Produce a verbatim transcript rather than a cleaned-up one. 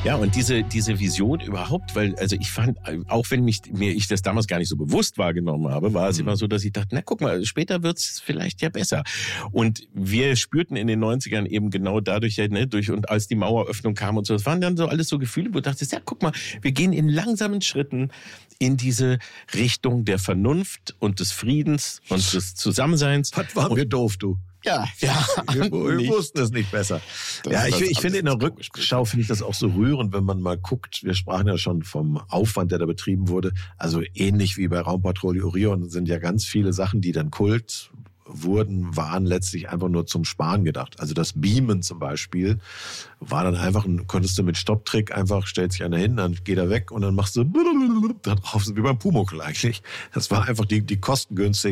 Ja, und diese, diese Vision überhaupt, weil, also ich fand, auch wenn mich, mir ich das damals gar nicht so bewusst wahrgenommen habe, war es mhm. immer so, dass ich dachte, na guck mal, später wird's vielleicht ja besser. Und wir spürten in den neunzigern eben genau dadurch, ja, ne, durch, und als die Maueröffnung kam und so, das waren dann so alles so Gefühle, wo du dachtest, ja, guck mal, wir gehen in langsamen Schritten in diese Richtung der Vernunft und des Friedens und des Zusammenseins. Was waren wir doof, du? Ja, ja. Wir, wir wussten es nicht besser. Das ja, ich, ich finde in der Rückschau finde ich das auch so rührend, wenn man mal guckt. Wir sprachen ja schon vom Aufwand, der da betrieben wurde. Also ähnlich wie bei Raumpatrouille Orion sind ja ganz viele Sachen, die dann Kult wurden, waren letztlich einfach nur zum Sparen gedacht. Also das Beamen zum Beispiel war dann einfach, ein, konntest du mit Stopptrick einfach, stellt sich einer hin, dann geht er weg und dann machst du da drauf, wie beim Pumuckl eigentlich. Das war einfach die, die kostengünstige